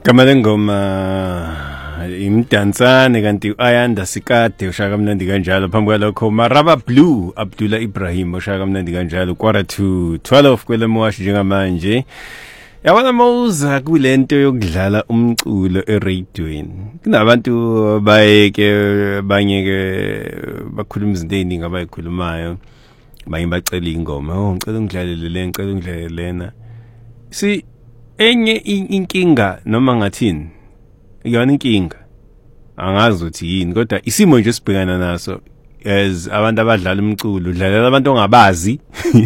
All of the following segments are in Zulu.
Kamale ngoma imdansane kanti ayanda sikade ushaka mnandi kanjalo phambi kwalokho Maraba Blue Abdullah Ibrahim ushaka mnandi kanjalo quarter to 12 kwelemowashi njengamanje yabona mawuza kulento yokudlala umculo eradioini kunabantu bayeke banyeke bakhuluma izinto eziningi abayikhulumayo banye bacela ingoma ngicela ungidlalele le ngicela ungidlalele lena si enye inkinga noma ngathini iyona inkinga angazi uthi yini kodwa isimo nje sibhekana naso as abantu abadlala umculo udlalela abantu ongabazi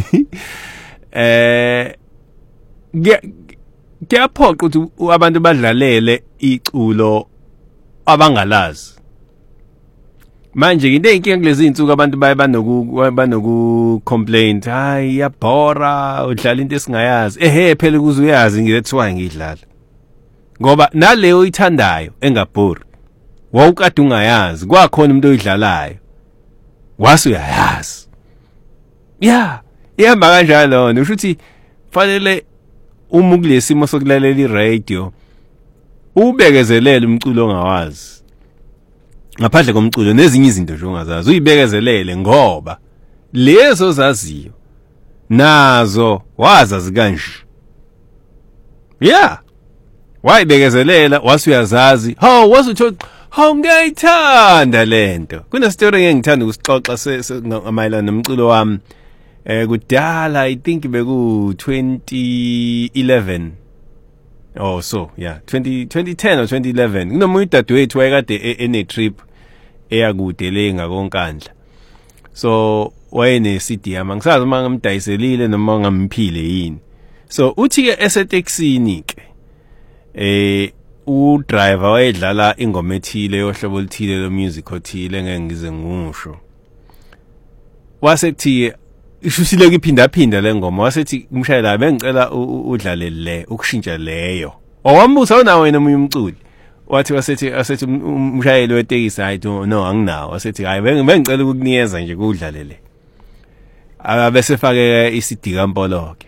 kuyaphoqa ukuthi abantu badlalele iculo abangalazi manje into eyinkinga kulezi insuku abantu baye banoku complain hayi yabhora udlala into esingayazi phela kuze uyazi that's why ngidlala ngoba naleyo oyithandayo engabhori wawukade ungayazi kwakhona umuntu oyidlalayo wase uyayazi ihamba kanjalo usho ukuthi fanele uma kulesimo sokulalela iradio ubekezelele umculo ongawazi ngaphandle komculo nezinye izinto nje ongazazi uyibekezelele ngoba lezo zaziyo nazo wazazi kanje wayibekezelela wasuyazazi wasutho ngiyayithanda lento kuna story engithanda ukusixoxa ngamayelana nomculo wami kudala I think beku 2011 2010 or 2011 kunomunye udadewethu wayekade ene trip eyakude le ngakonkandla so wayene CD yami ngisazi uma ngamdayiselile noma ngamphile yini so uthi ke esetaxini ke udriver wayedlala ingoma ethile yohlobo oluthile lo music othile ngeke ngize ngisho wasethi ishusile kuphinda le ngoma wasethi umshayeli bengicela udlale le ukushintsha leyo owambuza unawo wena omunye umculi wasethi umshayeli wetekisi hayi no anginawo wasethi hayi bengicela ukukunikeza nje kudlalele bese fake iCD kaMpolo ke